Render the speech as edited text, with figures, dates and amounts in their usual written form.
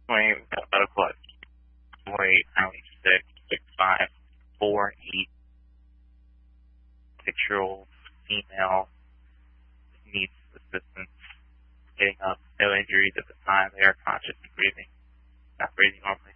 medical at 48548. 6-year-old female needs assistance getting up. No injuries at the time. They are conscious and breathing. Not breathing normally.